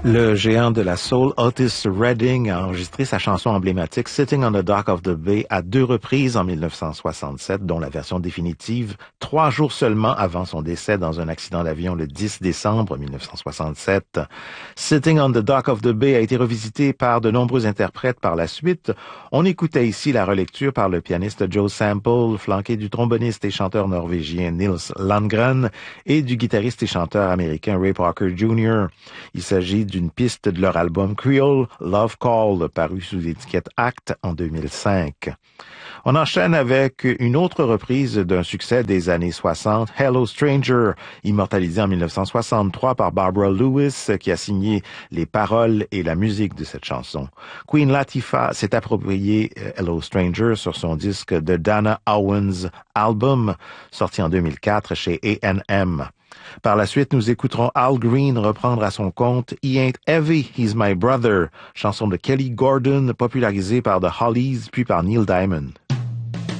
Le géant de la soul, Otis Redding, a enregistré sa chanson emblématique Sitting on the Dock of the Bay à 2 reprises en 1967, dont la version définitive 3 jours seulement avant son décès dans un accident d'avion le 10 décembre 1967. Sitting on the Dock of the Bay a été revisité par de nombreux interprètes par la suite. On écoutait ici la relecture par le pianiste Joe Sample, flanqué du tromboniste et chanteur norvégien Nils Landgren et du guitariste et chanteur américain Ray Parker Jr. Il s'agit d'une piste de leur album Creole Love Call, paru sous l'étiquette Act en 2005. On enchaîne avec une autre reprise d'un succès des années 60, Hello Stranger, immortalisé en 1963 par Barbara Lewis, qui a signé les paroles et la musique de cette chanson. Queen Latifah s'est approprié Hello Stranger sur son disque The Dana Owens Album, sorti en 2004 chez A&M. Par la suite, nous écouterons Al Green reprendre à son compte He Ain't Heavy, He's My Brother, chanson de Kelly Gordon popularisée par The Hollies puis par Neil Diamond.